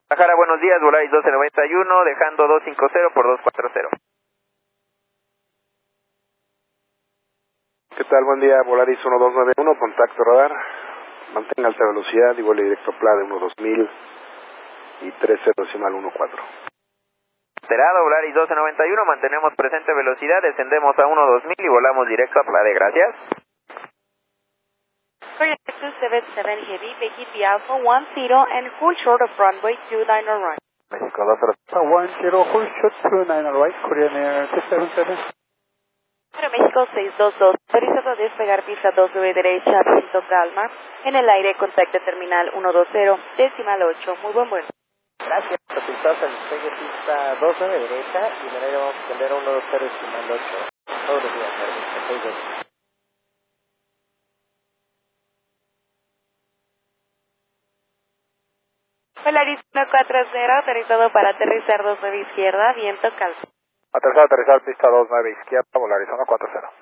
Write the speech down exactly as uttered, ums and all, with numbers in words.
Guadalajara, buenos días, Volaris doce noventa y uno, dejando doscientos cincuenta por doscientos cuarenta. ¿Qué tal? Buen día, Volaris uno dos nueve uno, contacto radar. Mantenga alta velocidad y vuelo directo P L A de uno dos mil y trece decimal uno cuatro. Alterado, Volaris doce noventa y uno, mantenemos presente velocidad, descendemos a uno dos mil y volamos directo a P L A D, gracias. two seven seven Heavy, make it the Alpha one zero and hold short of runway two nine right. México dos cero. Uh, one zero, hold short two nine right, Korean Air two seven seven. Para México seis dos dos, autorizado a despegar pista dos nueve derecha, viento calma, en el aire contacto terminal uno dos cero, decimal ocho, muy buen vuelo. Gracias, resultados al despegue pista dos nueve derecha y en el aire vamos a tener uno dos cero decimal ocho, todos los días, seis dos. Volaris uno cuatro cero, autorizado para aterrizar dos nueve izquierda, viento calma. Aterrizado, aterrizar pista dos nueve izquierda, Volaris uno cuatro cero.